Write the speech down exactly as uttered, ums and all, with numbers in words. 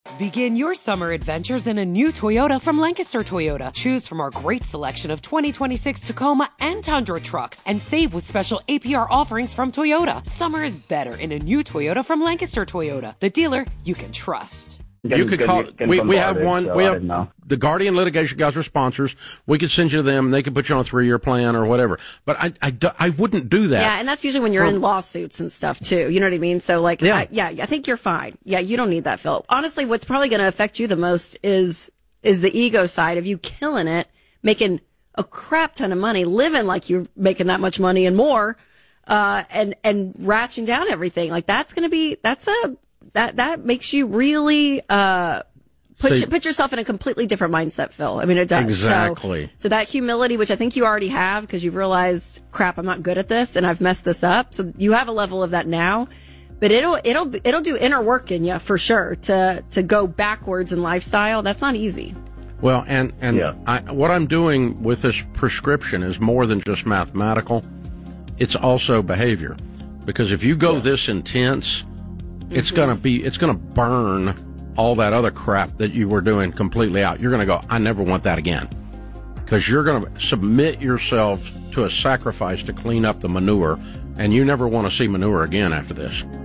Begin your summer adventures in a new Toyota from Lancaster Toyota. Choose from our great selection of twenty twenty-six Tacoma and Tundra trucks and save with special A P R offerings from Toyota. Summer is better in a new Toyota from Lancaster Toyota, the dealer you can trust. Can, you could can, call. can We we have one. So we have the Guardian Litigation guys are sponsors. We could send you to them. They could put you on a three-year plan or whatever. But I, I, I wouldn't do that. Yeah, and that's usually when you're for, in lawsuits and stuff too. You know what I mean? So like, yeah, I, yeah, I think you're fine. Yeah, you don't need that, Phil. Honestly, what's probably going to affect you the most is is the ego side of you killing it, making a crap ton of money, living like you're making that much money and more, uh, and and ratcheting down everything. Like that's going to be that's a that that makes you really. Uh, Put, See, put yourself in a completely different mindset, Phil. I mean, it does. Exactly. So, so that humility, which I think you already have because you've realized, crap, I'm not good at this and I've messed this up. So you have a level of that now, but it'll, it'll, it'll do inner work in you for sure to, to go backwards in lifestyle. That's not easy. Well, and, and yeah. I, what I'm doing with this prescription is more than just mathematical. It's also behavior. Because if you go yeah. this intense, mm-hmm. it's going to be, it's going to burn all that other crap that you were doing completely out. You're going to go, I never want that again. Because you're going to submit yourself to a sacrifice to clean up the manure, and you never want to see manure again after this.